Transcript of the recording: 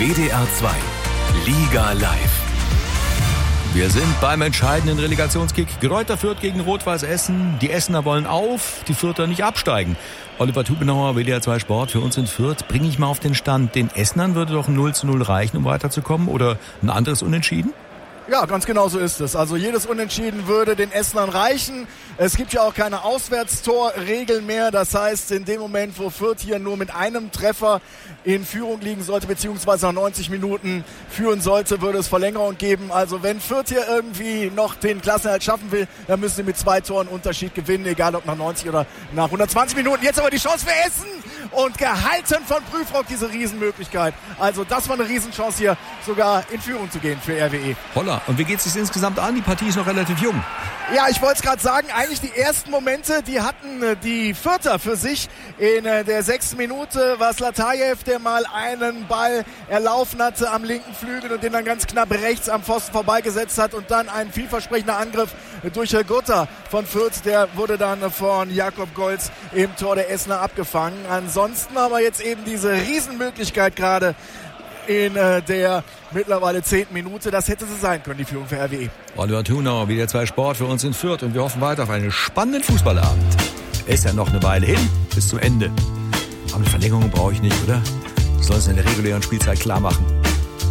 WDR 2 Liga live. Wir sind beim entscheidenden Relegationskick. Greuther Fürth gegen Rot-Weiß Essen. Die Essener wollen auf, die Fürther nicht absteigen. Oliver Tubenauer, WDR 2 Sport, für uns in Fürth. Bringe ich mal auf den Stand, den Essenern würde doch ein 0:0 reichen, um weiterzukommen? Oder ein anderes Unentschieden? Ja, ganz genau so ist es. Also jedes Unentschieden würde den Essenern reichen. Es gibt ja auch keine Auswärtstorregel mehr. Das heißt, in dem Moment, wo Fürth hier nur mit einem Treffer in Führung liegen sollte, beziehungsweise nach 90 Minuten führen sollte, würde es Verlängerung geben. Also wenn Fürth hier irgendwie noch den Klassenerhalt schaffen will, dann müssen sie mit 2 Toren Unterschied gewinnen, egal ob nach 90 oder nach 120 Minuten. Jetzt aber die Chance für Essen und gehalten von Prüfrock, diese Riesenmöglichkeit. Also das war eine Riesenchance hier, sogar in Führung zu gehen für RWE. Holla, und wie geht es sich insgesamt an? Die Partie ist noch relativ jung. Ja, ich wollte es gerade sagen, eigentlich die ersten Momente, die hatten die Fürther für sich. In der 6. Minute war es Latajew, der mal einen Ball erlaufen hatte am linken Flügel und den dann ganz knapp rechts am Pfosten vorbeigesetzt hat und dann ein vielversprechender Angriff durch Gutta von Fürth, der wurde dann von Jakob Golz im Tor der Essener abgefangen. Ansonsten haben wir jetzt eben diese Riesenmöglichkeit gerade in der mittlerweile 10. Minute. Das hätte sie sein können, die Führung für RWE. Oliver Thunauer, WDR 2 Sport für uns in Fürth. Und wir hoffen weiter auf einen spannenden Fußballabend. Ist ja noch eine Weile hin, bis zum Ende. Aber eine Verlängerung brauche ich nicht, oder? Das soll es in der regulären Spielzeit klar machen.